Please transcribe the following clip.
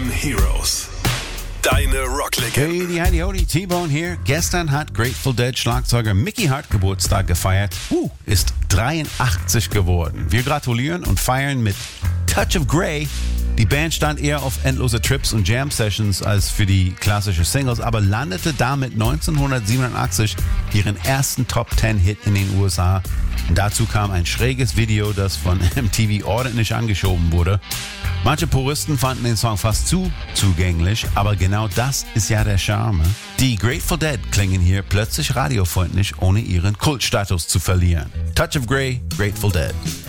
Unsung Heroes. Deine Rocklegende. Hey, die T-Bone hier. Gestern hat Grateful Dead Schlagzeuger Mickey Hart Geburtstag gefeiert. Ist 83 geworden. Wir gratulieren und feiern mit Touch of Grey. Die Band stand eher auf endlose Trips und Jam-Sessions als für die klassische Singles, aber landete damit 1987 ihren ersten Top-10-Hit in den USA. Und dazu kam ein schräges Video, das von MTV ordentlich angeschoben wurde. Manche Puristen fanden den Song fast zu zugänglich, aber genau das ist ja der Charme. Die Grateful Dead klingen hier plötzlich radiofreundlich, ohne ihren Kultstatus zu verlieren. Touch of Grey, Grateful Dead.